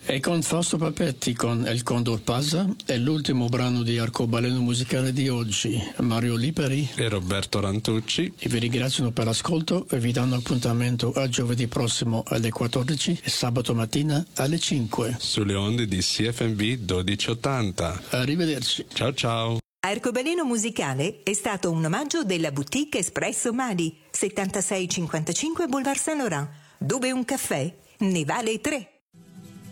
E con Fausto Papetti con El Condor Pasa è l'ultimo brano di Arcobaleno musicale di oggi. Mario Lipari e Roberto Rantucci vi ringraziano per l'ascolto e vi danno appuntamento a giovedì prossimo alle 14 e sabato mattina alle 5 sulle onde di CFMV 1280. Arrivederci. Ciao ciao. Arcobaleno musicale è stato un omaggio della boutique Espresso Mali, 7655 Boulevard Saint-Laurent, dove un caffè ne vale 3.